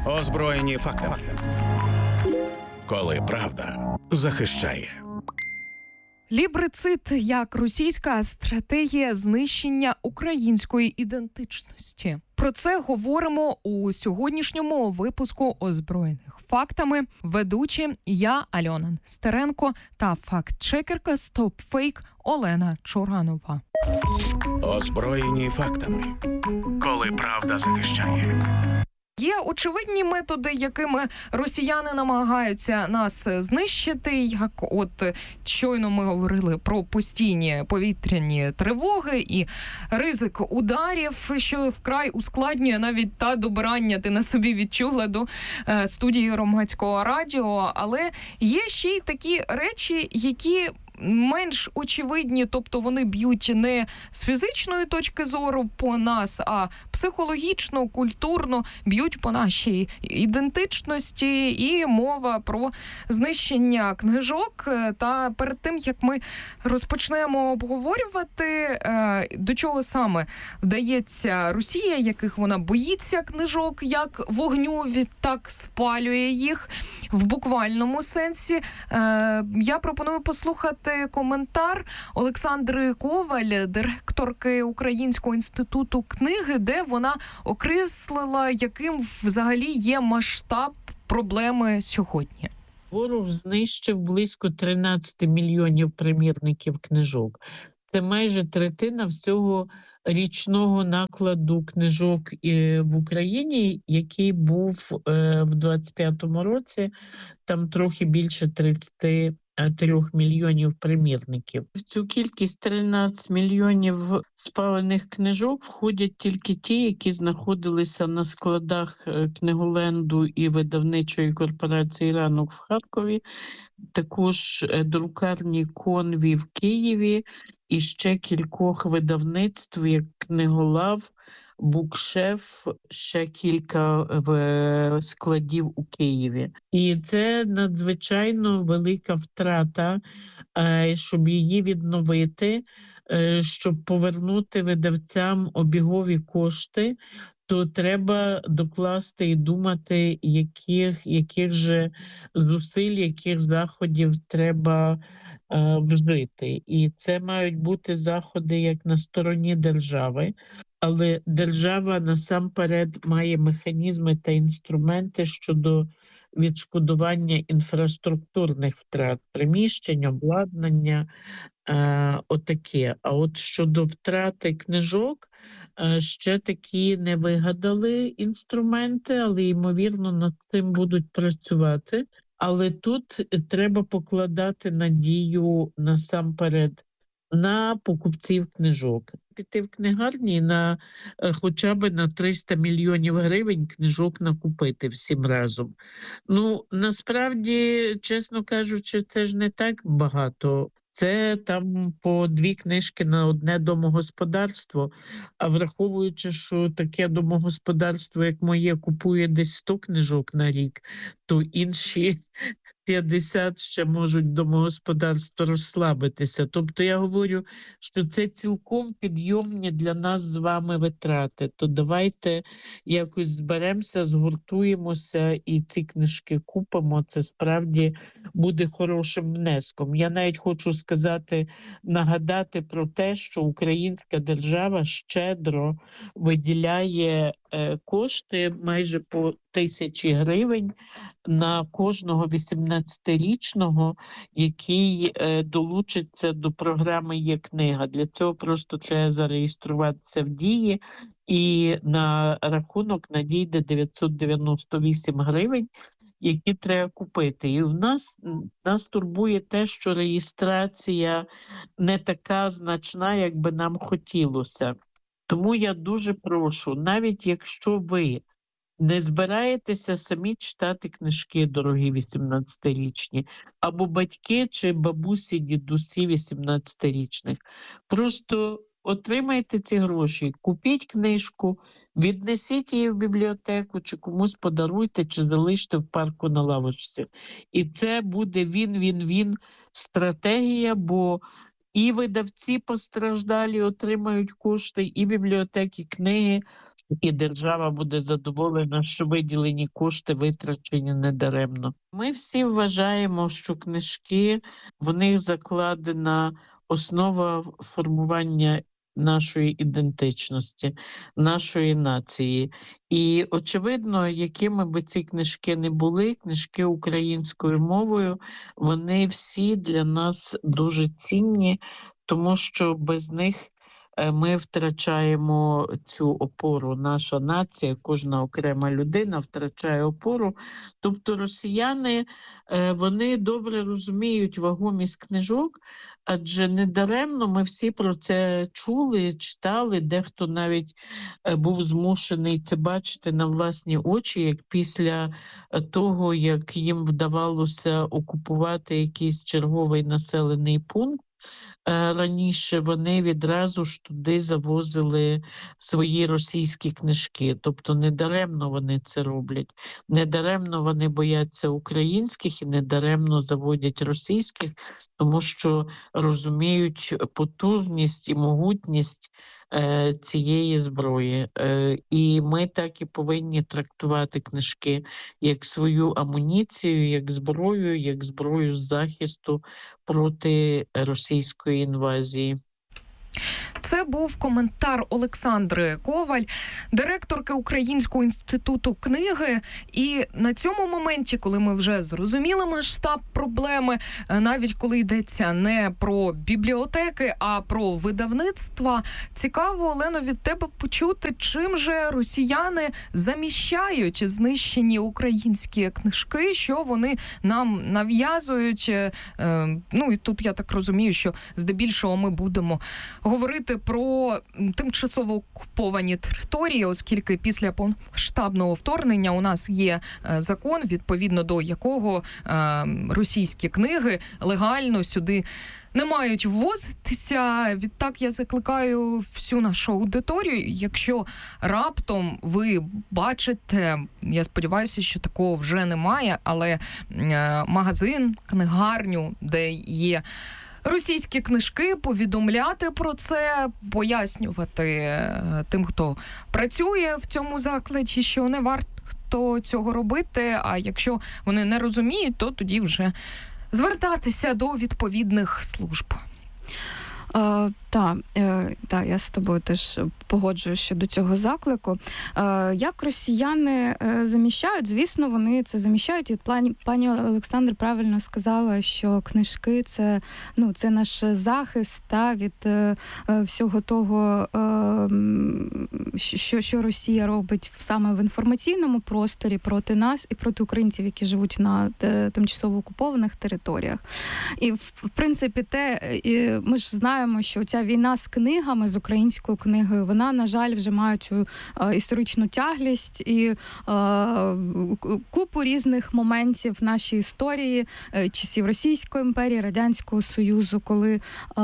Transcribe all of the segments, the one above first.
Озброєні фактами. Коли правда захищає. Лібрицид як російська стратегія знищення української ідентичності. Про це говоримо у сьогоднішньому випуску «Озброєних фактами». Ведучі я, Альона Стеренко, та факт-чекерка «Стопфейк» Олена Чоранова. Озброєні фактами. Коли правда захищає. Є очевидні методи, якими росіяни намагаються нас знищити, як от щойно ми говорили про постійні повітряні тривоги і ризик ударів, що вкрай ускладнює навіть та добирання, ти на собі відчула, до студії громадського радіо. Але є ще й такі речі, які менш очевидні, тобто вони б'ють не з фізичної точки зору по нас, а психологічно, культурно б'ють по нашій ідентичності, і мова про знищення книжок. Та перед тим, як ми розпочнемо обговорювати, до чого саме вдається Росія, яких вона боїться книжок, як вогню, відтак спалює їх в буквальному сенсі, я пропоную послухати коментар Олександри Коваль, директорки Українського інституту книги, де вона окреслила, яким взагалі є масштаб проблеми сьогодні. Ворог знищив близько 13 мільйонів примірників книжок. Це майже третина всього річного накладу книжок в Україні, який був в 25-му році, там трохи більше 33 мільйонів примірників. В цю кількість 13 мільйонів спалених книжок входять тільки ті, які знаходилися на складах Книголенду і видавничої корпорації «Ранок» в Харкові, також друкарні «Конві» в Києві і ще кількох видавництв, як «Книголав», «Букшеф», ще кілька складів у Києві. І це надзвичайно велика втрата, щоб її відновити, щоб повернути видавцям обігові кошти, то треба докласти і думати, яких же зусиль, яких заходів треба вжити. І це мають бути заходи як на стороні держави, але держава насамперед має механізми та інструменти щодо відшкодування інфраструктурних втрат, приміщень, обладнання, отаке. А от щодо втрати книжок, ще такі не вигадали інструменти, але, ймовірно, над цим будуть працювати. Але тут треба покладати надію насамперед на покупців книжок. Піти в книгарні на хоча б на 300 мільйонів гривень книжок накупити всім разом. Ну, насправді, чесно кажучи, це ж не так багато. Це там по 2 книжки на одне домогосподарство, а враховуючи, що таке домогосподарство, як моє, купує десь 100 книжок на рік, то інші 50 ще можуть домогосподарство розслабитися. Тобто я говорю, що це цілком підйомні для нас з вами витрати. То давайте якось зберемося, згуртуємося і ці книжки купимо. Це справді буде хорошим внеском. Я навіть хочу сказати, нагадати про те, що українська держава щедро виділяє кошти майже по 1000 гривень на кожного 18-річного, який долучиться до програми «Є-книга». Для цього просто треба зареєструватися в Дії, і на рахунок надійде 998 гривень, які треба купити. І нас турбує те, що реєстрація не така значна, як би нам хотілося. Тому я дуже прошу, навіть якщо ви не збираєтеся самі читати книжки, дорогі 18-річні, або батьки чи бабусі, дідусі 18-річних, просто отримайте ці гроші, купіть книжку, віднесіть її в бібліотеку, чи комусь подаруйте, чи залиште в парку на лавочці. І це буде він-він-він стратегія, бо і видавці постраждалі отримають кошти, і бібліотеки, книги і держава буде задоволена, що виділені кошти витрачені недаремно. Ми всі вважаємо, що книжки, в них закладена основа формування нашої ідентичності, нашої нації. І, очевидно, якими би ці книжки не були, книжки українською мовою, вони всі для нас дуже цінні, тому що без них ми втрачаємо цю опору. Наша нація, кожна окрема людина втрачає опору. Тобто росіяни, вони добре розуміють вагомість книжок, адже недаремно ми всі про це чули, читали, дехто навіть був змушений це бачити на власні очі, як після того, як їм вдавалося окупувати якийсь черговий населений пункт, раніше вони відразу ж туди завозили свої російські книжки. Тобто недаремно вони це роблять. Недаремно вони бояться українських і недаремно заводять російських, тому що розуміють потужність і могутність цієї зброї. І ми так і повинні трактувати книжки як свою амуніцію, як зброю захисту проти російської інвазії. Це був коментар Олександри Коваль, директорки Українського інституту книги. І на цьому моменті, коли ми вже зрозуміли масштаб проблеми, навіть коли йдеться не про бібліотеки, а про видавництва, цікаво, Олено, від тебе почути, чим же росіяни заміщають знищені українські книжки, що вони нам нав'язують. Ну і тут я так розумію, що здебільшого ми будемо говорити про тимчасово окуповані території, оскільки після повномасштабного вторгнення у нас є закон, відповідно до якого російські книги легально сюди не мають ввозитися. Відтак я закликаю всю нашу аудиторію, якщо раптом ви бачите, я сподіваюся, що такого вже немає, але магазин, книгарню, де є російські книжки, повідомляти про це, пояснювати тим, хто працює в цьому закладі, що не варто цього робити, а якщо вони не розуміють, то тоді вже звертатися до відповідних служб. Так, я з тобою теж погоджуюся щодо цього заклику. Як росіяни заміщають? Звісно, вони це заміщають. І пані Олександра правильно сказала, що книжки – це наш захист від всього того, що Росія робить саме в інформаційному просторі проти нас і проти українців, які живуть на тимчасово окупованих територіях. І, в принципі, ми ж знаємо, що ця війна з книгами, з українською книгою, вона, на жаль, вже має цю історичну тяглість і купу різних моментів в нашій історії, часів Російської імперії, Радянського Союзу, коли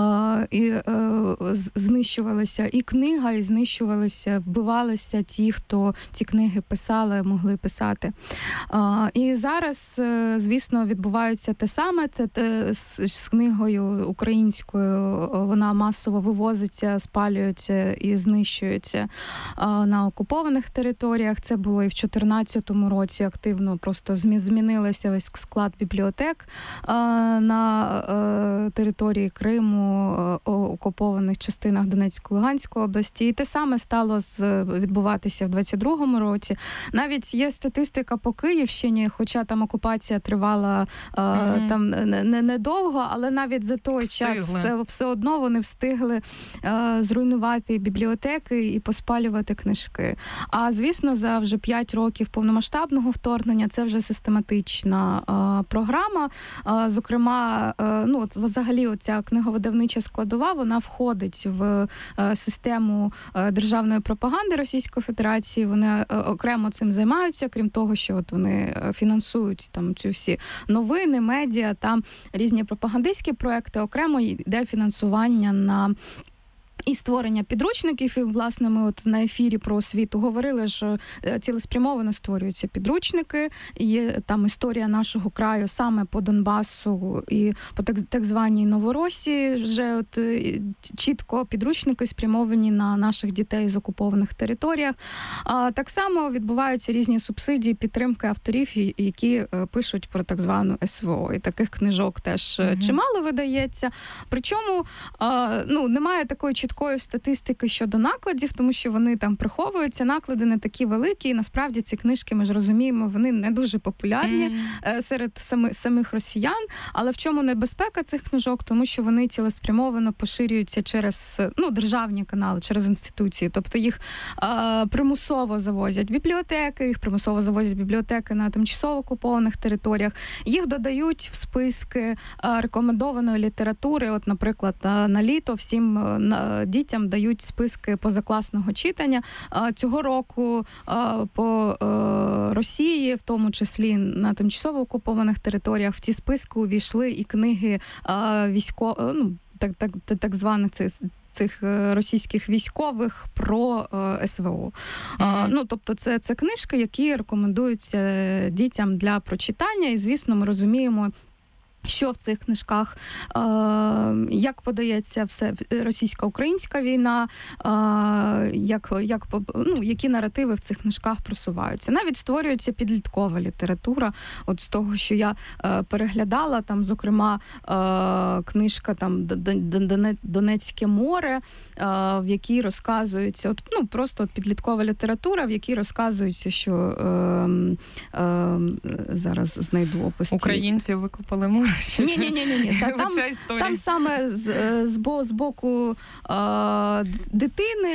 знищувалася і книга, і знищувалися, вбивалися ті, хто ці книги писали, могли писати. І зараз, звісно, відбувається те саме, з книгою українською, вона масово вивозиться, спалюється і знищується на окупованих територіях. Це було і в 2014 році активно, просто змінилося весь склад бібліотек на території Криму, окупованих частинах Донецької, Луганської області. І те саме стало відбуватися в 2022 році. Навіть є статистика по Київщині, хоча там окупація тривала там недовго, але навіть за той час все одно вони встигли зруйнувати бібліотеки і поспалювати книжки. А, звісно, за вже 5 років повномасштабного вторгнення це вже систематична програма. Зокрема, взагалі оця книговидавнича складова, вона входить в систему державної пропаганди Російської Федерації. Вони окремо цим займаються, крім того, що вони фінансують там ці всі новини, медіа, там різні пропагандистські проекти, окремо йде фінансування на і створення підручників. І, власне, ми от на ефірі про освіту говорили, що цілеспрямовано створюються підручники. Є там історія нашого краю саме по Донбасу і по так званій Новоросії. Вже от чітко підручники спрямовані на наших дітей з окупованих територіях. Так само відбуваються різні субсидії, підтримки авторів, які пишуть про так звану СВО. І таких книжок теж чимало видається. Причому немає такої чіткої статистики щодо накладів, тому що вони там приховуються, наклади не такі великі, і насправді ці книжки, ми ж розуміємо, вони не дуже популярні серед самих росіян. Але в чому небезпека цих книжок? Тому що вони цілеспрямовано поширюються через державні канали, через інституції. Тобто їх примусово завозять бібліотеки, їх примусово завозять бібліотеки на тимчасово окупованих територіях. Їх додають в списки рекомендованої літератури. От, наприклад, на літо всім дітям дають списки позакласного читання. Цього року по Росії, в тому числі на тимчасово окупованих територіях, в ці списки увійшли і книги так званих цих російських військових про СВО. Тобто це книжки, які рекомендуються дітям для прочитання, і, звісно, ми розуміємо, що в цих книжках, як подається все російсько-українська війна, які наративи в цих книжках просуваються. Навіть створюється підліткова література. От з того, що я переглядала, там, зокрема, книжка там «Донецьке море», в якій розказується, просто підліткова література, в якій розказується, що зараз знайду опис. Українці викопали море. Ні. Там саме з боку дитини,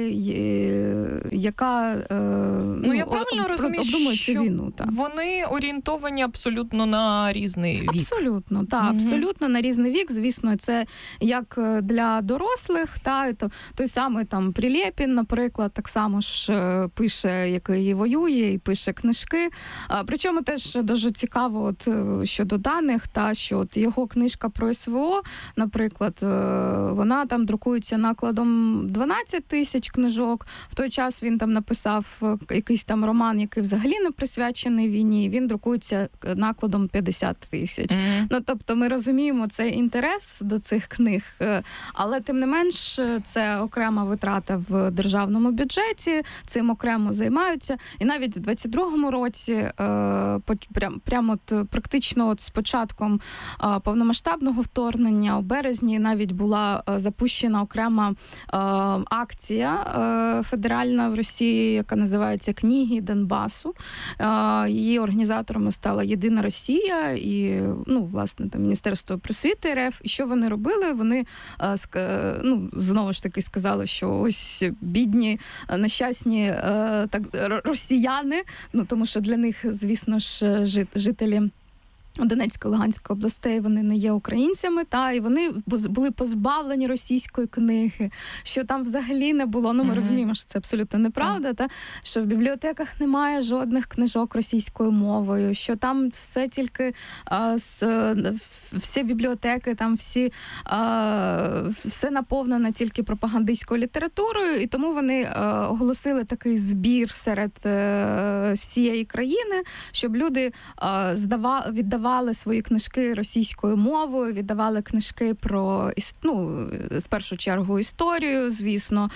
яка я правильно розумію, що війну, вони орієнтовані абсолютно на різний вік. Абсолютно, так, абсолютно на різний вік. Звісно, це як для дорослих, той самий там Прилєпін, наприклад, так само ж пише, який воює, і пише книжки. Причому теж дуже цікаво от щодо даних, що от його книжка про СВО, наприклад, вона там друкується накладом 12 тисяч книжок. В той час він там написав якийсь там роман, який взагалі не присвячений війні, він друкується накладом 50 тисяч. Тобто ми розуміємо цей інтерес до цих книг, але тим не менш це окрема витрата в державному бюджеті, цим окремо займаються. І навіть в 22-му році прямо практично от з початком повномасштабного вторгнення у березні навіть була запущена окрема акція федеральна в Росії, яка називається «Книги Донбасу». Її організаторами стала «Єдина Росія» і, власне, там Міністерство просвіти РФ. І що вони робили? Вони, знову ж таки сказали, що ось бідні, нещасні росіяни, тому що для них, звісно ж, жителі Донецької, Луганської областей, вони не є українцями, і вони були позбавлені російської книги, що там взагалі не було, ми розуміємо, що це абсолютно неправда, що в бібліотеках немає жодних книжок російською мовою, що там все тільки, всі бібліотеки, там все наповнено тільки пропагандистською літературою, і тому вони оголосили такий збір серед всієї країни, щоб люди віддавали свої книжки російською мовою, віддавали книжки про, в першу чергу, історію, звісно,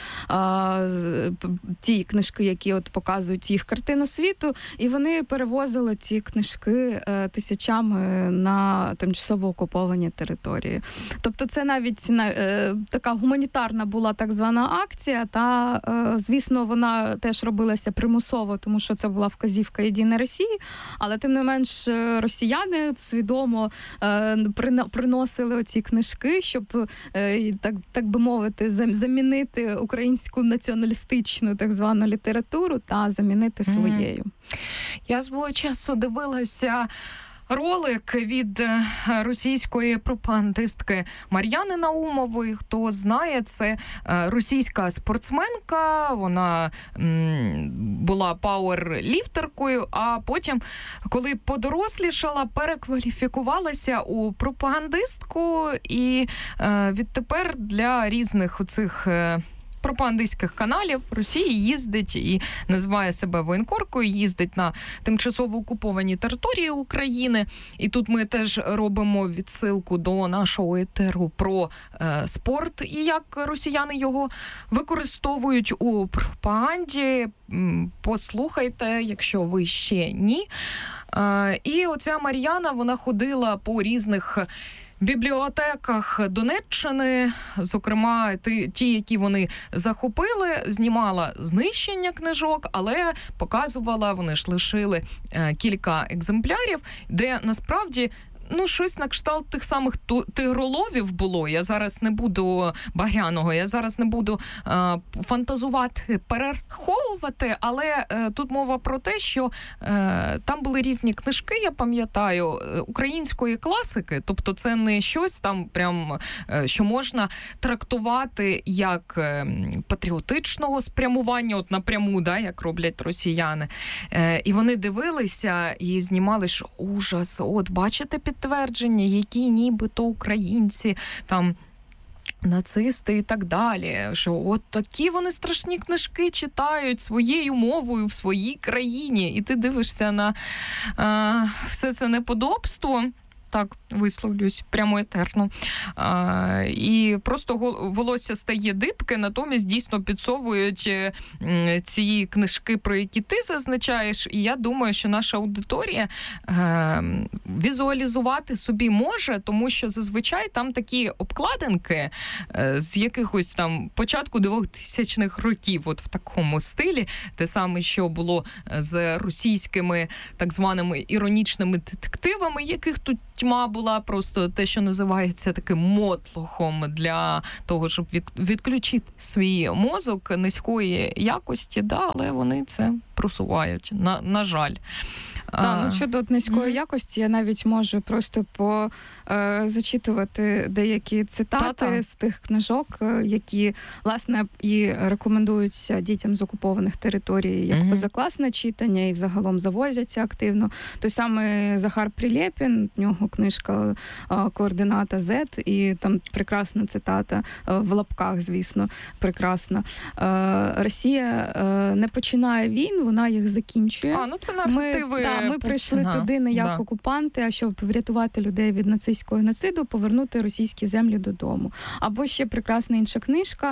ті книжки, які от показують їх картину світу, і вони перевозили ці книжки тисячами на тимчасово окуповані території. Тобто це навіть така гуманітарна була так звана акція, звісно, вона теж робилася примусово, тому що це була вказівка «Єдиної Росії», але тим не менш росіяни свідомо приносили оці книжки, щоб, так би мовити, замінити українську націоналістичну так звану літературу та замінити своєю. Я свого часу дивилася ролик від російської пропагандистки Мар'яни Наумової. Хто знає, це російська спортсменка, вона була пауерліфтеркою, а потім, коли подорослішала, перекваліфікувалася у пропагандистку і відтепер для різних оцих пропагандистських каналів Росії їздить і називає себе воєнкоркою, їздить на тимчасово окуповані території України. І тут ми теж робимо відсилку до нашого етеру про спорт і як росіяни його використовують у пропаганді. Послухайте, якщо ви ще ні. І оця Мар'яна, вона ходила по різних бібліотеках Донеччини, зокрема ті, які вони захопили, знімала знищення книжок, але показувала, вони ж лишили кілька екземплярів, де насправді щось на кшталт тих самих тигроловів було. Я зараз не буду Багряного, я зараз не буду фантазувати, перераховувати, але тут мова про те, що там були різні книжки, я пам'ятаю, української класики, тобто це не щось там прям, що можна трактувати як патріотичного спрямування, от напряму, да, як роблять росіяни. І вони дивилися і знімали, що ужас, от бачите підтвердження, які нібито українці, там, нацисти і так далі, що от такі вони страшні книжки читають своєю мовою в своїй країні, і ти дивишся на все це неподобство, так висловлюсь прямо етерно, і просто волосся стає дибке, натомість дійсно підсовують ці книжки, про які ти зазначаєш, і я думаю, що наша аудиторія візуалізувати собі може, тому що зазвичай там такі обкладинки з якихось там початку 2000-х років, от в такому стилі, те саме, що було з російськими так званими іронічними детективами, яких тут тьма була, просто те, що називається таким мотлохом для того, щоб відключити свій мозок низької якості, да, але вони це просувають, на жаль. Щодо низької якості, я навіть можу просто зачитувати деякі цитати з тих книжок, які, власне, і рекомендуються дітям з окупованих територій як позакласне читання, і взагалом завозяться активно. Той самий Захар Прилєпін, в нього книжка «Координата Z», і там прекрасна цитата, в лапках, звісно, прекрасна. Росія не починає війн, вона їх закінчує. Це наративи. Ми прийшли туди не як окупанти, а щоб врятувати людей від нацистського геноциду, повернути російські землі додому. Або ще прекрасна інша книжка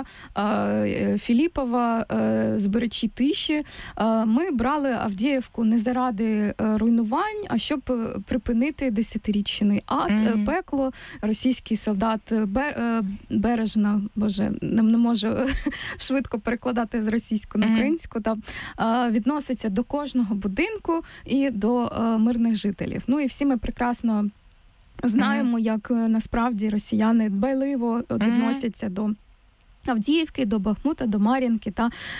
Філіпова «Зберечі тиші». Ми брали Авдіївку не заради руйнувань, а щоб припинити десятирічний ад, пекло. Російський солдат Бережна, не можу швидко перекладати з російську на українську, відноситься до кожного будинку і до мирних жителів. І всі ми прекрасно знаємо, як насправді росіяни дбайливо відносяться до Авдіївки, до Бахмута, до Мар'їнки,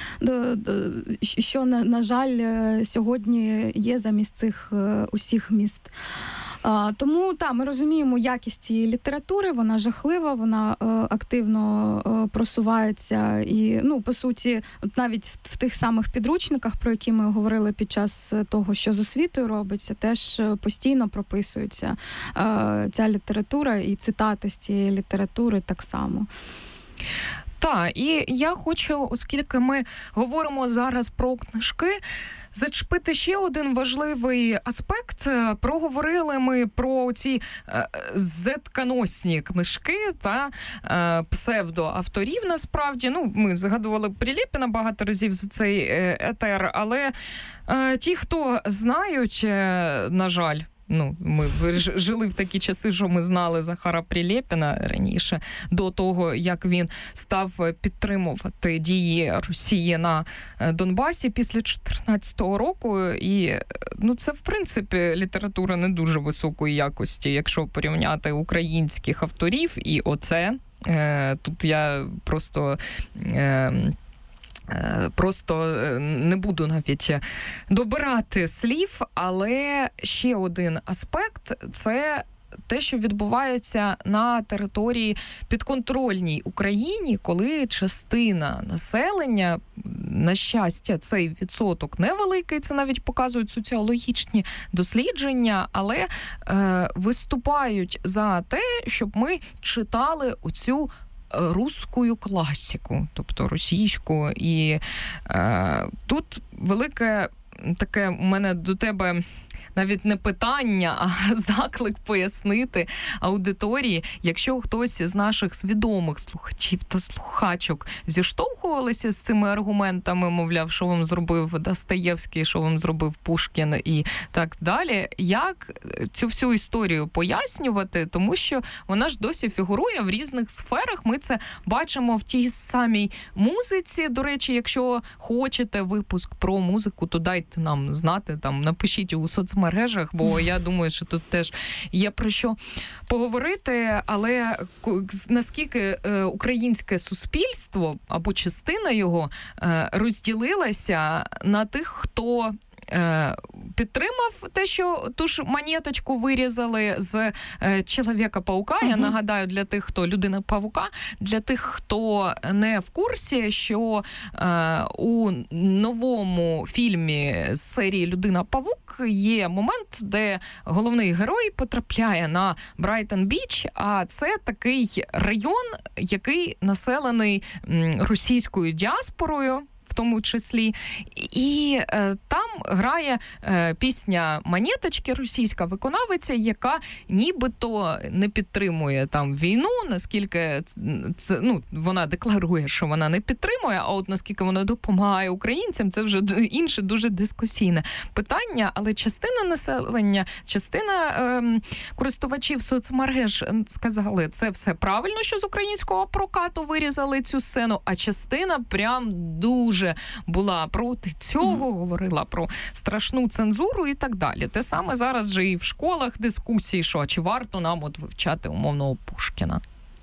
що, на жаль, сьогодні є замість цих усіх міст. Тому, ми розуміємо якість цієї літератури, вона жахлива, вона активно просувається і, по суті, навіть в тих самих підручниках, про які ми говорили під час того, що з освітою робиться, теж постійно прописується ця література і цитати з цієї літератури так само. Так, і я хочу, оскільки ми говоримо зараз про книжки, зачепити ще один важливий аспект. Проговорили ми про ці зетконосні книжки та псевдоавторів, насправді. Ми згадували Прилєпіна багато разів за цей етер, але ті, хто знають, на жаль, ми жили в такі часи, що ми знали Захара Прилєпіна раніше, до того, як він став підтримувати дії Росії на Донбасі після 2014 року. І це, в принципі, література не дуже високої якості, якщо порівняти українських авторів і оце. Тут я просто Просто не буду навіть добирати слів, але ще один аспект – це те, що відбувається на території підконтрольній Україні, коли частина населення, на щастя, цей відсоток невеликий, це навіть показують соціологічні дослідження, але виступають за те, щоб ми читали оцю русскую класику, тобто російську. І тут велике таке у мене до тебе навіть не питання, а заклик пояснити аудиторії, якщо хтось з наших свідомих слухачів та слухачок зіштовхувалися з цими аргументами, мовляв, що вам зробив Достоєвський, що вам зробив Пушкін і так далі, як цю всю історію пояснювати, тому що вона ж досі фігурує в різних сферах. Ми це бачимо в тій самій музиці. До речі, якщо хочете випуск про музику, то дайте нам знати, там напишіть у соцмережах, бо я думаю, що тут теж є про що поговорити, але наскільки українське суспільство або частина його розділилася на тих, хто підтримав те, що ту ж монеточку вирізали з Чоловіка-паука. Я нагадаю, для тих, хто Людина-павука, для тих, хто не в курсі, що у новому фільмі з серії Людина-павук є момент, де головний герой потрапляє на Брайтон-Біч, а це такий район, який населений російською діаспорою, в тому числі. І там грає пісня «Монеточки», російська виконавиця, яка нібито не підтримує там війну, наскільки це, вона декларує, що вона не підтримує, а от наскільки вона допомагає українцям, це вже інше дуже дискусійне питання, але частина населення, частина користувачів соцмереж сказали, це все правильно, що з українського прокату вирізали цю сцену, а частина прям дуже була проти цього, говорила про страшну цензуру і так далі. Те саме зараз же і в школах дискусії, що чи варто нам от вивчати умовного Пушкіна.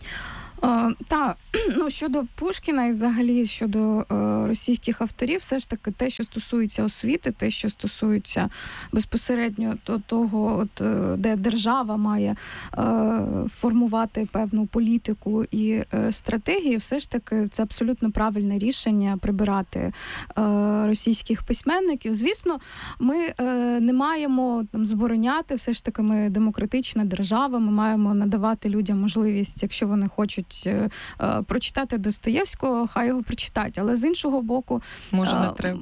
Так, щодо Пушкіна і взагалі щодо російських авторів, все ж таки те, що стосується освіти, те, що стосується безпосередньо того, де держава має формувати певну політику і стратегії, все ж таки це абсолютно правильне рішення прибирати російських письменників. Звісно, ми не маємо забороняти, все ж таки ми демократична держава, ми маємо надавати людям можливість, якщо вони хочуть прочитати Достоєвського, хай його прочитають. Але з іншого боку... Може, не треба.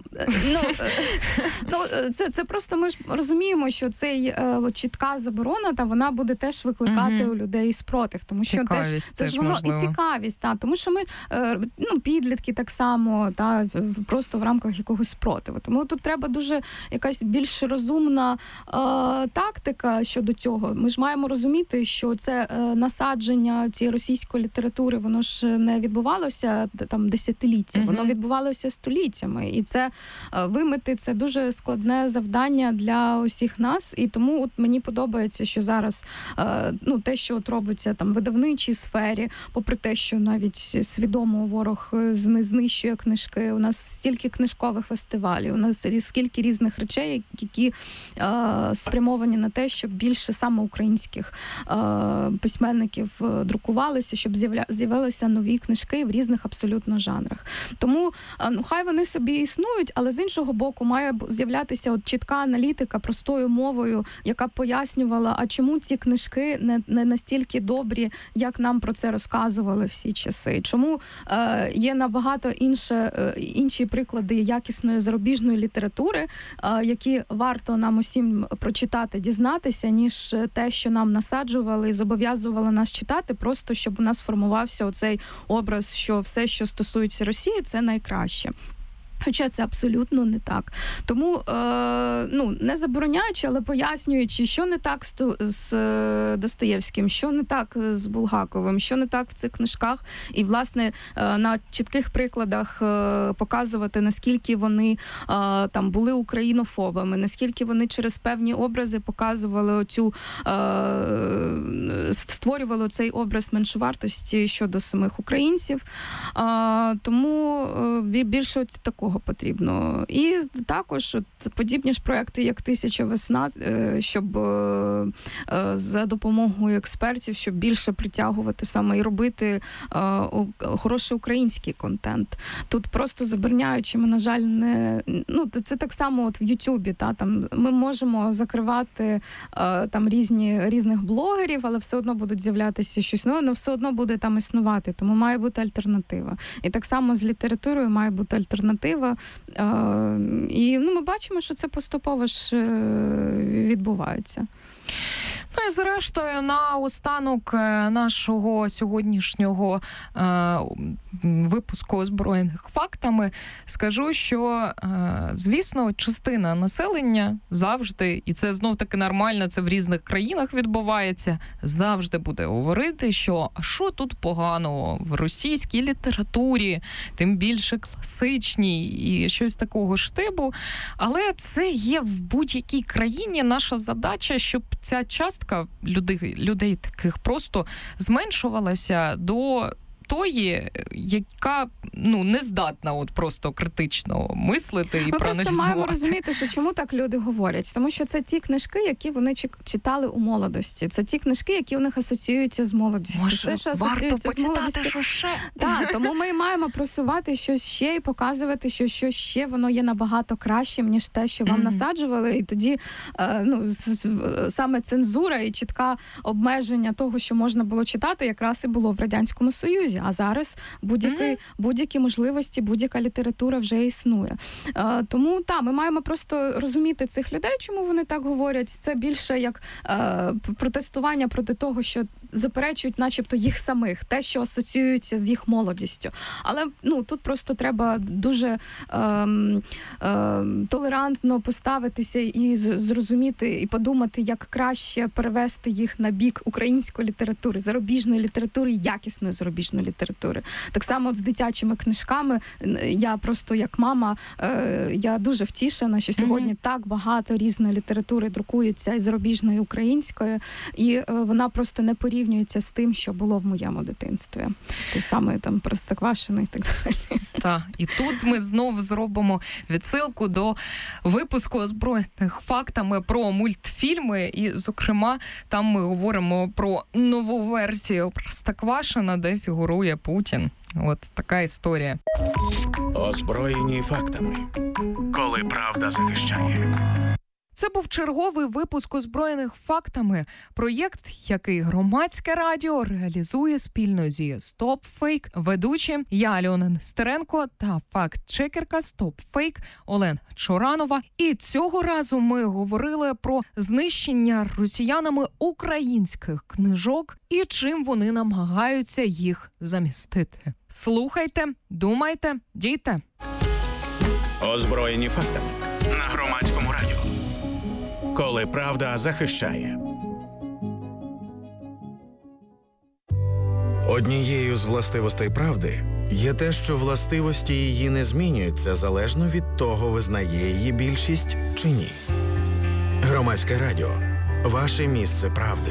Це просто ми ж розуміємо, що цей чітка заборона, вона буде теж викликати у людей спротив. Тому що це ж воно можливо. І цікавість. Тому що ми, підлітки так само, просто в рамках якогось спротиву. Тому тут треба дуже якась більш розумна тактика щодо цього. Ми ж маємо розуміти, що це насадження цієї російської літератури, воно ж не відбувалося там десятиліття, воно відбувалося століттями. І це вимити, це дуже складне завдання для усіх нас. І тому мені подобається, що зараз те, що робиться там в видавничій сфері, попри те, що навіть свідомо ворог не знищує книжки, у нас стільки книжкових фестивалів, у нас скільки різних речей, які спрямовані на те, щоб більше саме українських письменників друкувалися, щоб з'явилися нові книжки в різних абсолютно жанрах. Тому хай вони собі існують, але з іншого боку має з'являтися чітка аналітика простою мовою, яка б пояснювала, а чому ці книжки не настільки добрі, як нам про це розказували всі часи. Чому є набагато інші приклади якісної зарубіжної літератури, які варто нам усім прочитати, дізнатися, ніж те, що нам насаджували і зобов'язували нас читати, просто щоб у нас формувався оцей образ, що все, що стосується Росії, це найкраще. Хоча це абсолютно не так. Тому, не забороняючи, але пояснюючи, що не так з Достоєвським, що не так з Булгаковим, що не так в цих книжках. І, власне, на чітких прикладах показувати, наскільки вони там були українофобами, наскільки вони через певні образи показували створювали цей образ меншовартості щодо самих українців. Тому більше от такого потрібно. І також подібні ж проекти, як «1000 весна», щоб за допомогою експертів, щоб більше притягувати саме і робити хороший український контент. Тут просто забороняючи, ми, на жаль, не... це так само от в Ютубі, там ми можемо закривати там різних блогерів, але все одно будуть з'являтися щось нове, але все одно буде там існувати, тому має бути альтернатива. І так само з літературою має бути альтернатива. І ми бачимо, що це поступово ж відбувається. Ну і зрештою, на останок нашого сьогоднішнього випуску «Озброєних фактами» скажу, що, звісно, частина населення завжди, і це знов-таки нормально, це в різних країнах відбувається, завжди буде говорити, що а що тут поганого в російській літературі, тим більше класичній і щось такого штибу. Але це є в будь-якій країні наша задача, щоб ця частка людей таких просто зменшувалася до тої, яка не здатна от просто критично мислити і проаналізувати. Ми просто маємо розуміти, що чому так люди говорять. Тому що це ті книжки, які вони читали у молодості. Це ті книжки, які у них асоціюються з молодістю. Може, це, що варто почитати, що ще? Так, тому ми маємо просувати щось ще і показувати, що щось ще воно є набагато кращим, ніж те, що вам насаджували. І тоді саме цензура і чітке обмеження того, що можна було читати, якраз і було в Радянському Союзі. А зараз будь-які можливості, будь-яка література вже існує. Тому, ми маємо просто розуміти цих людей, чому вони так говорять. Це більше як протестування проти того, що заперечують начебто їх самих, те, що асоціюється з їх молодістю. Але тут просто треба дуже толерантно поставитися і зрозуміти, і подумати, як краще перевести їх на бік української літератури, зарубіжної літератури, якісної зарубіжної літератури. Так само от з дитячими книжками. Я просто як мама, я дуже втішена, що сьогодні так багато різної літератури друкується і зарубіжної, і української, і вона просто не порівнюється з тим, що було в моєму дитинстві. Той самий там Простоквашино і так далі. Так, і тут ми знову зробимо відсилку до випуску «Озброєних фактами» про мультфільми, і, зокрема, там ми говоримо про нову версію Простоквашино, де фігурує Путін. От така історія. Озброєні фактами. Коли правда захищає. Це був черговий випуск «Озброєних фактами», проєкт, який Громадське радіо реалізує спільно зі StopFake, ведучі я, Альона Нестеренко, та факт-чекерка StopFake Олена Чоранова. І цього разу ми говорили про знищення росіянами українських книжок і чим вони намагаються їх замістити. Слухайте, думайте, дійте. Озброєні фактами на Громадському радіо. Коли правда захищає. Однією з властивостей правди є те, що властивості її не змінюються залежно від того, визнає її більшість чи ні. Громадське радіо. Ваше місце правди.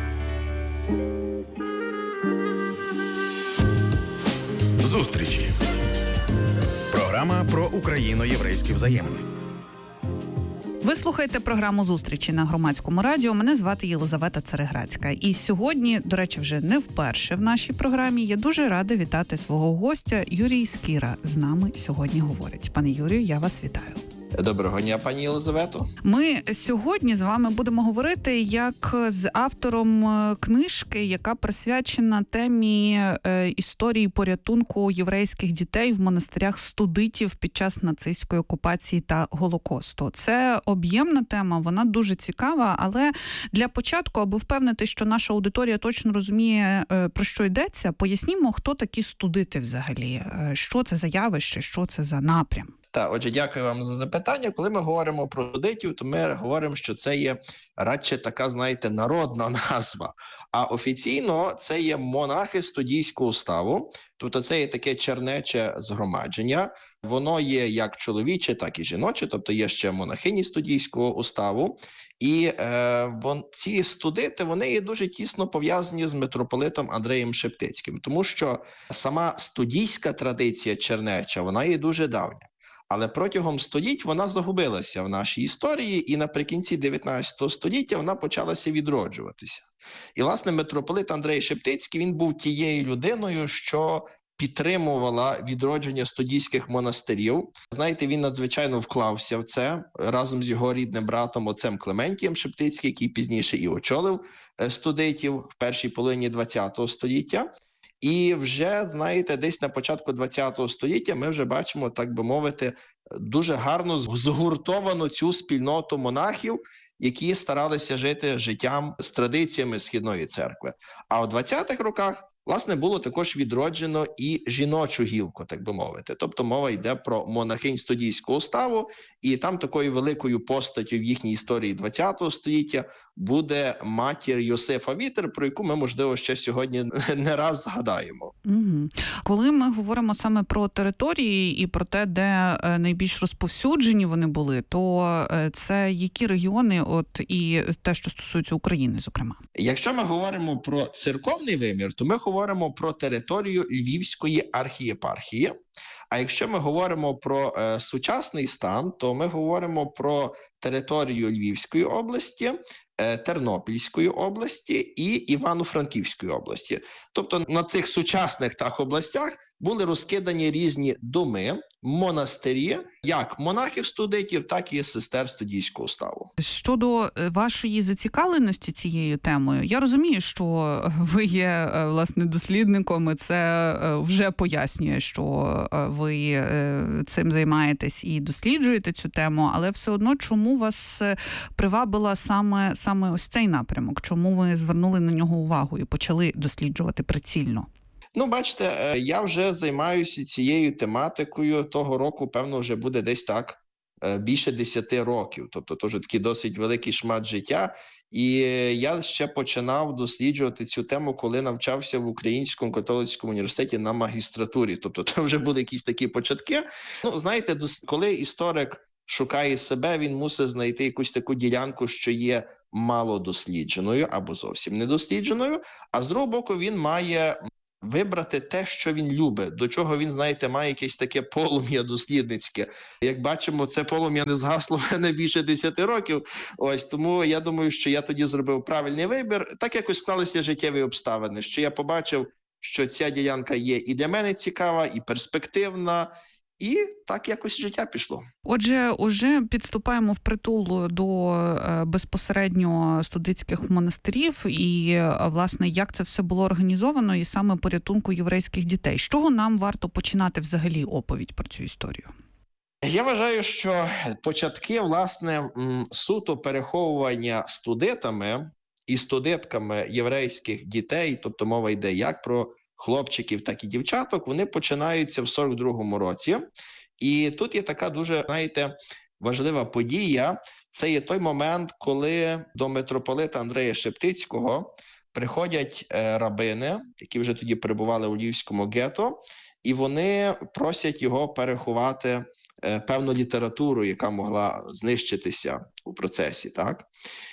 Зустрічі. Програма про україно-єврейські взаємини. Ви слухаєте програму «Зустрічі» на Громадському радіо. Мене звати Єлизавета Цереграцька. І сьогодні, до речі, вже не вперше в нашій програмі, я дуже рада вітати свого гостя. Юрій Скіра з нами сьогодні говорить. Пане Юрію, я вас вітаю. Доброго дня, пані Єлизавето. Ми сьогодні з вами будемо говорити як з автором книжки, яка присвячена темі історії порятунку єврейських дітей в монастирях студитів під час нацистської окупації та Голокосту. Це об'ємна тема, вона дуже цікава, але для початку, аби впевнити, що наша аудиторія точно розуміє, про що йдеться, пояснімо, хто такі студити взагалі, що це за явище, що це за напрям. Так, отже, дякую вам за запитання. Коли ми говоримо про студентів, то ми говоримо, що це є радше така, знаєте, народна назва. А офіційно це є монахи студійського уставу, тобто це є таке чернече згромадження. Воно є як чоловіче, так і жіноче, тобто є ще монахині студійського уставу. І ці студити, вони є дуже тісно пов'язані з митрополитом Андреєм Шептицьким, тому що сама студійська традиція чернеча, вона є дуже давня. Але протягом століть вона загубилася в нашій історії, і наприкінці 19 століття вона почалася відроджуватися. І, власне, митрополит Андрей Шептицький, він був тією людиною, що підтримувала відродження студійських монастирів. Знаєте, він надзвичайно вклався в це разом з його рідним братом отцем Клементієм Шептицьким, який пізніше і очолив студитів в першій половині ХХ століття. І вже, знаєте, десь на початку ХХ століття ми вже бачимо, так би мовити, дуже гарно згуртовану цю спільноту монахів, які старалися жити життям з традиціями Східної церкви. А у 20-х роках, власне, було також відроджено і жіночу гілку, так би мовити. Тобто мова йде про монахинь студійського уставу, і там такою великою постаттю в їхній історії ХХ століття буде матір Йосифа Вітер, про яку ми, можливо, ще сьогодні не раз згадаємо. Угу. Коли ми говоримо саме про території і про те, де найбільш розповсюджені вони були, то це які регіони, от і те, що стосується України, зокрема? Якщо ми говоримо про церковний вимір, то ми говоримо про територію Львівської архієпархії. А якщо ми говоримо про сучасний стан, то ми говоримо про територію Львівської області, Тернопільської області і Івано-Франківської області. Тобто на цих сучасних областях були розкидані різні доми, монастирі, як монахів-студитів, так і сестер студійського уставу. Щодо вашої зацікавленості цією темою, я розумію, що ви є, власне, дослідником, і це вже пояснює, що ви цим займаєтесь і досліджуєте цю тему, але все одно, чому вас привабила саме ось цей напрямок? Чому ви звернули на нього увагу і почали досліджувати прицільно? Ну, бачите, я вже займаюся цією тематикою того року, певно, вже буде десь так більше 10 років. Тобто, це вже такий досить великий шмат життя. І я ще починав досліджувати цю тему, коли навчався в Українському католицькому університеті на магістратурі. Тобто, це вже були якісь такі початки. Ну, знаєте, коли історик шукає себе, він мусить знайти якусь таку ділянку, що є мало дослідженою або зовсім недослідженою, а з другого боку він має вибрати те, що він любить, до чого він, знаєте, має якесь таке полум'я дослідницьке. Як бачимо, це полум'я не згасло в мене більше 10 років. Ось, тому я думаю, що я тоді зробив правильний вибір. Так якось склалися життєві обставини, що я побачив, що ця ділянка є і для мене цікава, і перспективна, і так якось життя пішло. Отже, уже підступаємо впритул до безпосередньо студитських монастирів і, власне, як це все було організовано і саме порятунку єврейських дітей. З чого нам варто починати взагалі оповідь про цю історію? Я вважаю, що початки, власне, суто переховування студентами і студентками єврейських дітей, тобто мова йде як про хлопчиків, так і дівчаток, вони починаються в 42-му році. І тут є така дуже, знаєте, важлива подія. Це є той момент, коли до митрополита Андрея Шептицького приходять рабини, які вже тоді перебували у Львівському гетто, і вони просять його переховати певну літературу, яка могла знищитися у процесі, так?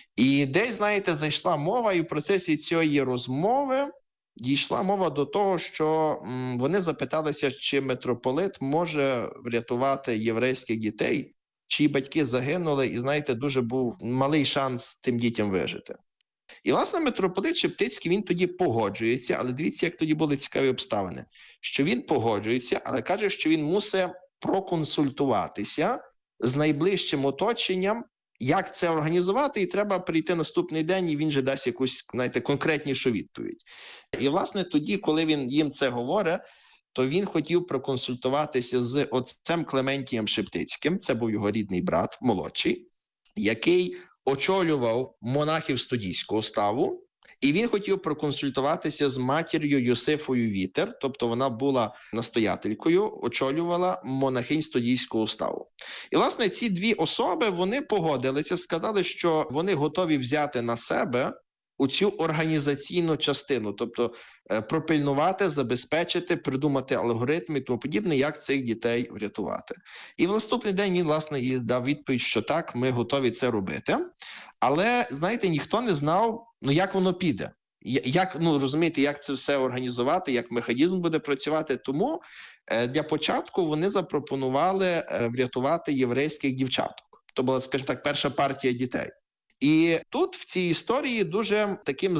І десь, знаєте, зайшла мова, і в процесі цієї розмови дійшла мова до того, що вони запиталися, чи митрополит може врятувати єврейських дітей, чиї батьки загинули, і, знаєте, дуже був малий шанс тим дітям вижити. І, власне, митрополит Шептицький, він тоді погоджується, але дивіться, як тоді були цікаві обставини, що він погоджується, але каже, що він мусить проконсультуватися з найближчим оточенням, як це організувати, і треба прийти наступний день, і він же дасть якусь, знаєте, конкретнішу відповідь. І, власне, тоді, коли він їм це говорить, то він хотів проконсультуватися з отцем Клементієм Шептицьким, це був його рідний брат, молодший, який очолював монахів студійського уставу, І він хотів проконсультуватися з матір'ю Йосифою Вітер, тобто вона була настоятелькою, очолювала монахинь Студійського уставу. І, власне, ці дві особи, вони погодилися, сказали, що вони готові взяти на себе у цю організаційну частину, тобто пропильнувати, забезпечити, придумати алгоритми і тому подібне, як цих дітей врятувати. І в наступний день він, власне, і дав відповідь, що так, ми готові це робити. Але, знаєте, ніхто не знав, як воно піде. Як, розумієте, як це все організувати, як механізм буде працювати. Тому для початку вони запропонували врятувати єврейських дівчаток. То була, скажімо так, перша партія дітей. І тут в цій історії дуже таким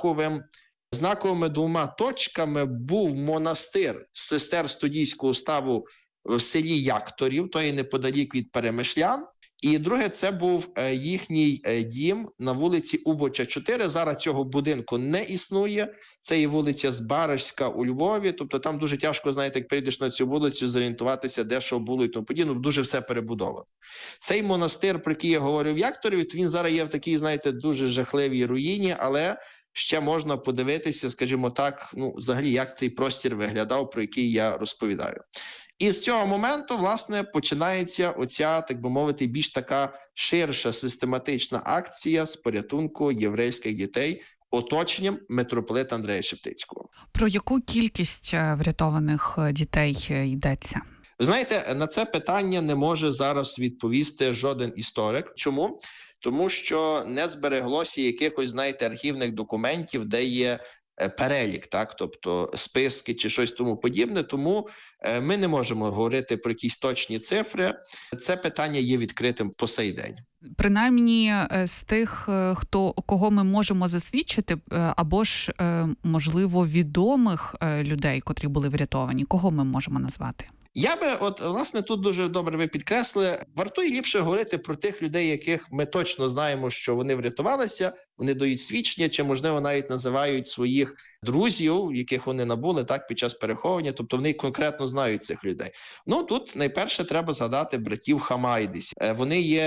знаковими двома точками був монастир сестер Студійського уставу в селі Якторів, то є неподалік від Перемишлян. І друге, це був їхній дім на вулиці Убоча, 4. Зараз цього будинку не існує. Це є вулиця Збаражська у Львові. Тобто там дуже тяжко, знаєте, як прийдеш на цю вулицю, зорієнтуватися, де що було і тому подібне. Дуже все перебудовано. Цей монастир, про який я говорив в Якторі, він зараз є в такій, знаєте, дуже жахливій руїні, але ще можна подивитися, скажімо так, взагалі, як цей простір виглядав, про який я розповідаю. І з цього моменту, власне, починається оця, так би мовити, більш така ширша систематична акція з порятунку єврейських дітей оточенням митрополита Андрея Шептицького. Про яку кількість врятованих дітей йдеться? Знаєте, на це питання не може зараз відповісти жоден історик. Чому? Тому що не збереглося якихось, знаєте, архівних документів, де є перелік, так, тобто списки чи щось тому подібне, тому ми не можемо говорити про якісь точні цифри. Це питання є відкритим по сей день. Принаймні з тих, кого ми можемо засвідчити, або ж, можливо, відомих людей, котрі були врятовані, кого ми можемо назвати? Я би, власне, тут дуже добре ви підкреслили, вартує ліпше говорити про тих людей, яких ми точно знаємо, що вони врятувалися, вони дають свідчення, чи, можливо, навіть називають своїх друзів, яких вони набули так під час переховування, тобто вони конкретно знають цих людей. Тут найперше треба згадати братів Хамайдис. Вони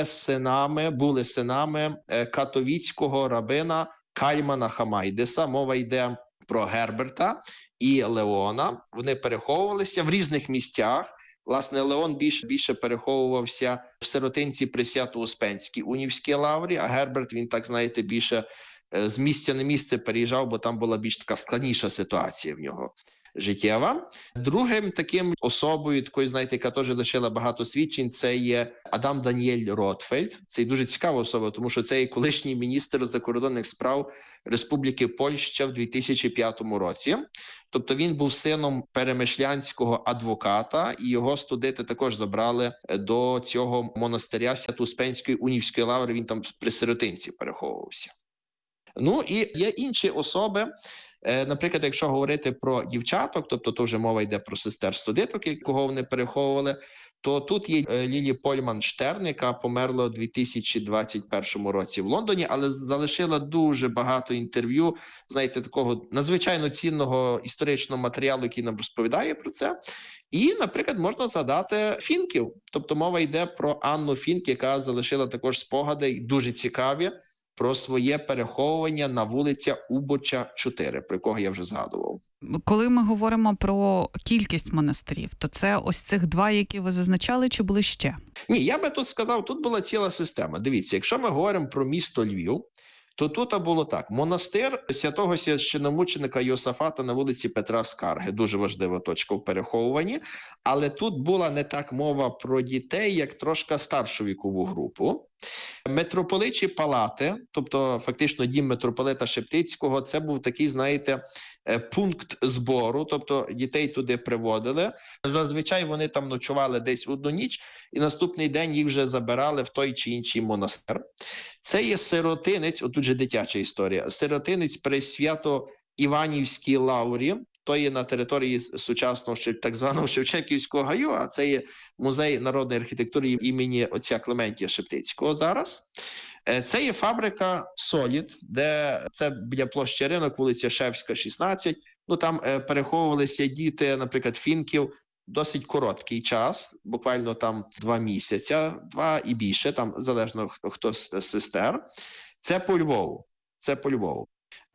були синами катовіцького рабина Кальмана Хамайдиса, мова йде про Герберта і Леона. Вони переховувалися в різних місцях. Власне, Леон більше переховувався в сиротинці при Свято-Успенській унівській лаврі, а Герберт, він, так знаєте, більше з місця на місце переїжджав, бо там була більш така складніша ситуація в нього життєва. Другим таким особою, такою, знаєте, яка теж лишила багато свідчень, це є Адам Даніель Ротфельд. Це дуже цікава особа, тому що це є колишній міністр закордонних справ Республіки Польща в 2005 році. Тобто він був сином перемишлянського адвоката, і його студенти також забрали до цього монастиря Свято-Успенської унівської лаври, він там при сиротинці переховувався. І є інші особи, наприклад, якщо говорити про дівчаток, тобто то вже мова йде про сестер-студенток, кого вони переховували, то тут є Лілі Польман Штерн, яка померла у 2021 році в Лондоні, але залишила дуже багато інтерв'ю, знаєте, такого надзвичайно цінного історичного матеріалу, який нам розповідає про це. І, наприклад, можна згадати Фінків, тобто мова йде про Анну Фінк, яка залишила також спогади дуже цікаві про своє переховування на вулиця Убоча, 4, про якого я вже згадував. Коли ми говоримо про кількість монастирів, то це ось цих 2, які ви зазначали, чи були ще? Ні, я би тут сказав, тут була ціла система. Дивіться, якщо ми говоримо про місто Львів, то тут було так. Монастир святого священомученика Йосафата на вулиці Петра Скарги. Дуже важлива точка в переховуванні. Але тут була не так мова про дітей, як трошки старшу вікову групу. Митрополичі палати, тобто фактично дім митрополита Шептицького, це був такий, знаєте, пункт збору, тобто дітей туди приводили. Зазвичай вони там ночували десь одну ніч, і наступний день їх вже забирали в той чи інший монастир. Це є сиротинець, отут же дитяча історія, сиротинець при Свято-Іванівській лаврі, то є на території сучасного так званого Шевченківського гаю, а це є музей народної архітектури імені отця Клементія Шептицького зараз. Це є фабрика «Солід», де це біля площі Ринок, вулиця Шевська, 16. Там переховувалися діти, наприклад, Фінків, досить короткий час, буквально там 2 місяці, 2 і більше, там залежно хто з сестер. Це по Львову.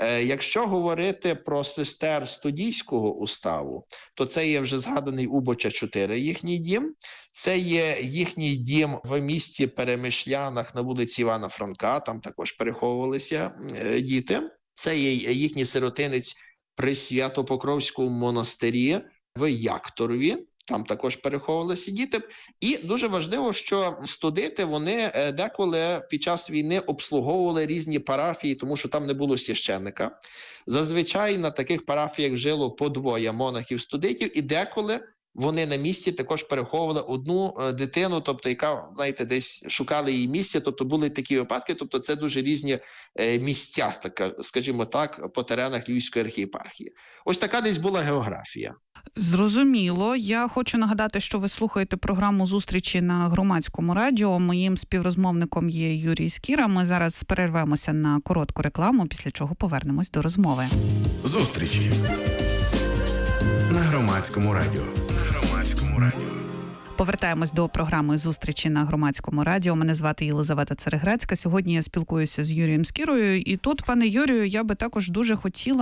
Якщо говорити про сестер Студійського уставу, то це є вже згаданий Убоча 4 їхній дім. Це є їхній дім в місті Перемишлянах на вулиці Івана Франка, там також переховувалися діти. Це є їхній сиротинець при Свято-Покровському монастирі в Якторові. Там також переховувалися діти. І дуже важливо, що студити вони деколи під час війни обслуговували різні парафії, тому що там не було священника. Зазвичай на таких парафіях жило по двоє монахів-студитів, і деколи вони на місці також переховували одну дитину, тобто яка, знаєте, десь шукали її місце, тобто були такі випадки, тобто це дуже різні місця, скажімо так, по теренах Львівської архієпархії. Ось така десь була географія. Зрозуміло. Я хочу нагадати, що ви слухаєте програму «Зустрічі» на Громадському радіо. Моїм співрозмовником є Юрій Скіра. Ми зараз перервемося на коротку рекламу, після чого повернемось до розмови. Зустрічі на Громадському радіо. Повертаємось до програми «Зустрічі» на Громадському радіо. Мене звати Єлизавета Церегрецька. Сьогодні я спілкуюся з Юрієм Скірою. І тут, пане Юрію, я би також дуже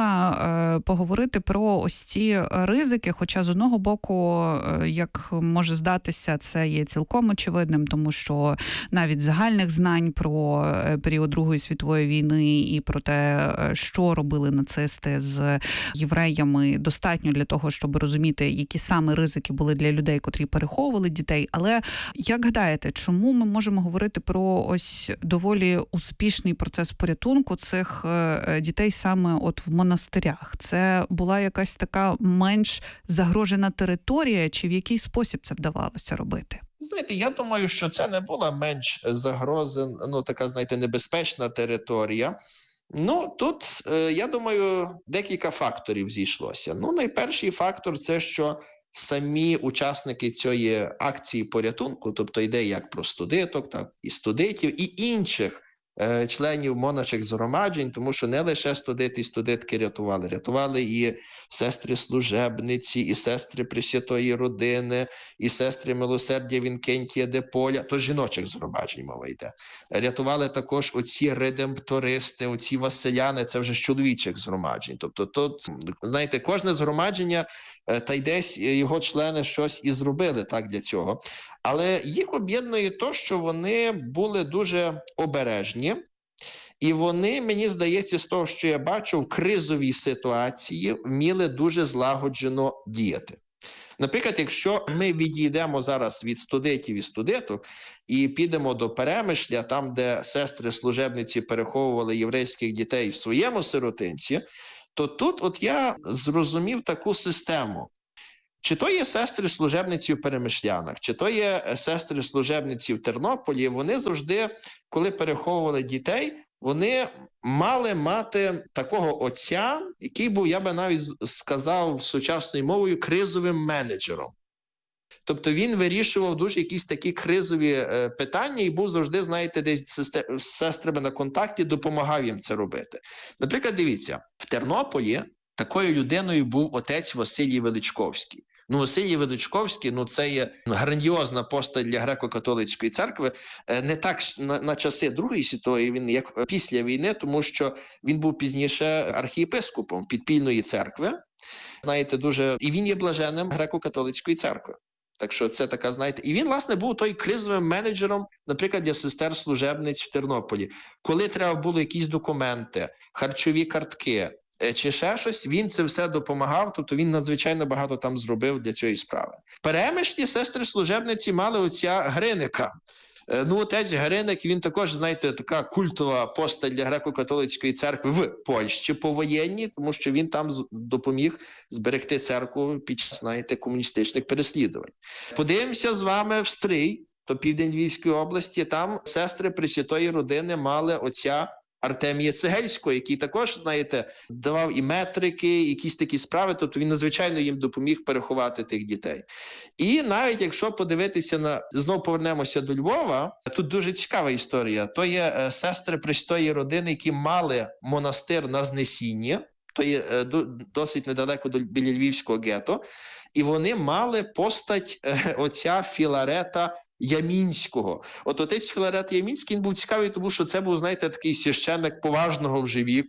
хотіла поговорити про ось ці ризики. Хоча, з одного боку, як може здатися, це є цілком очевидним, тому що навіть загальних знань про період Другої світової війни і про те, що робили нацисти з євреями, достатньо для того, щоб розуміти, які саме ризики були для людей, котрі переховували дітей. Але як гадаєте, чому ми можемо говорити про ось доволі успішний процес порятунку цих дітей саме от в монастирях? Це була якась така менш загрожена територія, чи в який спосіб це вдавалося робити? Знаєте, я думаю, що це не була менш загрозена, така, знаєте, небезпечна територія. Тут, я думаю, декілька факторів зійшлося. Найперший фактор – це, що самі учасники цієї акції порятунку, тобто йде як про студиток, так і студитів, і інших членів моначих згромаджень, тому що не лише студити і студитки рятували і сестри-служебниці, і сестри Пресвятої Родини, і сестри Милосердя Вінкентія де Поля, то жіночих згромаджень мова йде. Рятували також оці редемптористи, оці василяни, це вже з чоловічих згромаджень. Тобто тут, знаєте, кожне згромадження, та й десь його члени щось і зробили так для цього. Але їх об'єднує те, що вони були дуже обережні, і вони, мені здається, з того, що я бачу, в кризовій ситуації вміли дуже злагоджено діяти. Наприклад, якщо ми відійдемо зараз від студитів і студиток і підемо до Перемишля, там, де сестри-служебниці переховували єврейських дітей в своєму сиротинці, то тут я зрозумів таку систему. Чи то є сестри-служебниці в Перемишлянах, чи то є сестри-служебниці в Тернополі, вони завжди, коли переховували дітей, вони мали мати такого отця, який був, я би навіть сказав сучасною мовою, кризовим менеджером. Тобто він вирішував дуже якісь такі кризові питання і був завжди, знаєте, десь з сестрами на контакті, допомагав їм це робити. Наприклад, дивіться, в Тернополі такою людиною був отець Василій Величковський. Василій Величковський, це є грандіозна постать для греко-католицької церкви, не так на часи Другої світової війни, як після війни, тому що він був пізніше архієпископом підпільної церкви. Знаєте, і він є блаженним греко-католицької церкви. Так що це така, знаєте, і він, власне, був той кризовим менеджером, наприклад, для сестер-служебниць в Тернополі. Коли треба було якісь документи, харчові картки, чи ще щось, він це все допомагав, тобто він надзвичайно багато там зробив для цієї справи. В Перемишлі сестри-служебниці мали отця Гриника. Отець Гриник, він також, знаєте, така культова постать для греко-католицької церкви в Польщі повоєнній, тому що він там допоміг зберегти церкву під час, знаєте, комуністичних переслідувань. Подивимося з вами в Стрий, то південь Львівської області, там сестри Пресвятої Родини мали отця Артемія Цегельського, який також, знаєте, давав і метрики, якісь такі справи, тобто він надзвичайно їм допоміг переховати тих дітей. І навіть якщо подивитися знову повернемося до Львова, тут дуже цікава історія. То є сестри Пресвятої Родини, які мали монастир на Знесінні, то є досить недалеко біля Львівського гетто, і вони мали постать отця Філарета Ямінського. Отець Філарет Ямінський, він був цікавий, тому що це був, знаєте, такий священник поважного вже віку,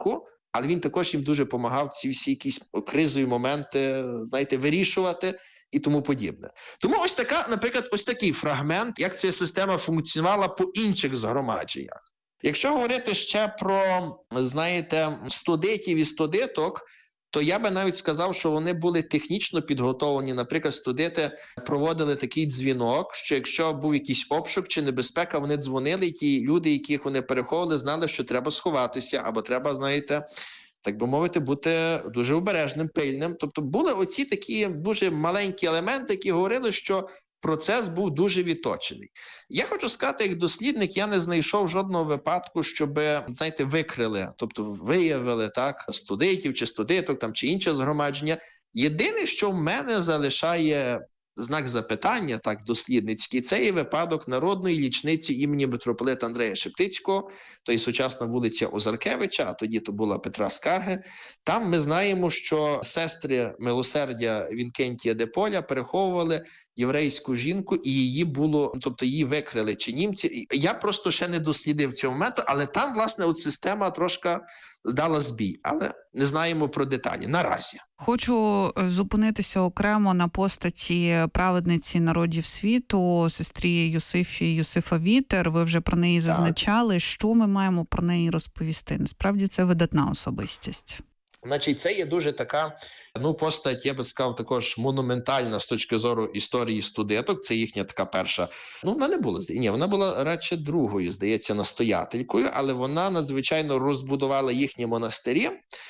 але він також їм дуже допомагав ці всі якісь кризові моменти, знаєте, вирішувати і тому подібне. Тому ось така, наприклад, ось такий фрагмент, як ця система функціонувала по інших згромадженнях. Якщо говорити ще про, знаєте, студентів і студенток, то я би навіть сказав, що вони були технічно підготовлені. Наприклад, студенти проводили такий дзвінок, що якщо був якийсь обшук чи небезпека, вони дзвонили, і ті люди, яких вони переховували, знали, що треба сховатися, або треба, знаєте, так би мовити, бути дуже обережним, пильним. Тобто були оці такі дуже маленькі елементи, які говорили, що процес був дуже відточений. Я хочу сказати, як дослідник, я не знайшов жодного випадку, щоб, знаєте, викрили, тобто виявили так студентів чи студенток там чи інше згромадження. Єдине, що в мене залишає знак запитання, так, дослідницький, це є випадок народної лічниці імені митрополита Андрея Шептицького, то є сучасна вулиця Озаркевича, а тоді то була Петра Скарги. Там ми знаємо, що сестри Милосердя Вінкентія де Поля переховували єврейську жінку, і її було, тобто її викрили чи німці. Я просто ще не дослідив цього моменту, але там, власне, от система трошки дала збій, але не знаємо про деталі наразі. Хочу зупинитися окремо на постаті праведниці народів світу, сестрі Юсифа Вітер. Ви вже про неї зазначали. Що ми маємо про неї розповісти? Насправді це видатна особистість. Значить, це є дуже така, постать, я би сказав, також монументальна з точки зору історії студенток. Це їхня така перша. Вона не була, вона була радше другою, здається, настоятелькою, але вона надзвичайно розбудувала їхні монастирі.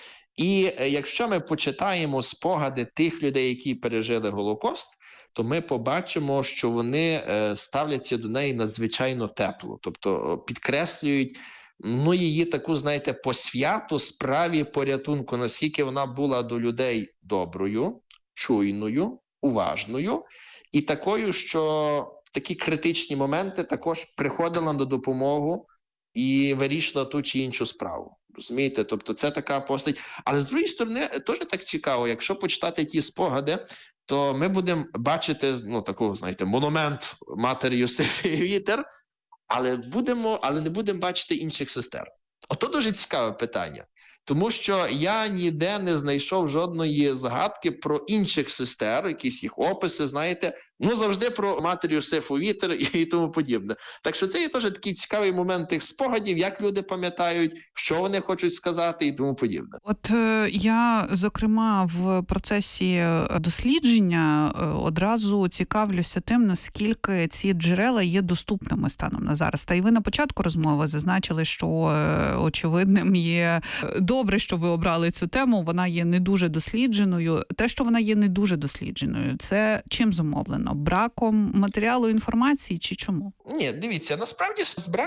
І якщо ми почитаємо спогади тих людей, які пережили Голокост, то ми побачимо, що вони ставляться до неї надзвичайно тепло, тобто підкреслюють її таку, знаєте, посвяту справі порятунку, наскільки вона була до людей доброю, чуйною, уважною і такою, що в такі критичні моменти також приходила на допомогу і вирішила ту чи іншу справу. Розумієте? Тобто це така постать. Але з другої сторони, теж так цікаво, якщо почитати ті спогади, то ми бачити, таку, знаєте, монумент матері Юсифи Вітер, але не будемо бачити інших сестер. Ото дуже цікаве питання. Тому що я ніде не знайшов жодної згадки про інших сестер, якісь їх описи, знаєте, завжди про матір Юсифу Вітер і тому подібне. Так що це є теж такий цікавий момент тих спогадів, як люди пам'ятають, що вони хочуть сказати і тому подібне. От я, зокрема, в процесі дослідження одразу цікавлюся тим, наскільки ці джерела є доступними станом на зараз. Та й ви на початку розмови зазначили, що очевидним є добре, що ви обрали цю тему, вона є не дуже дослідженою. Те, що вона є не дуже дослідженою, це чим зумовлено? Браком матеріалу інформації чи чому? Ні, дивіться, насправді з браком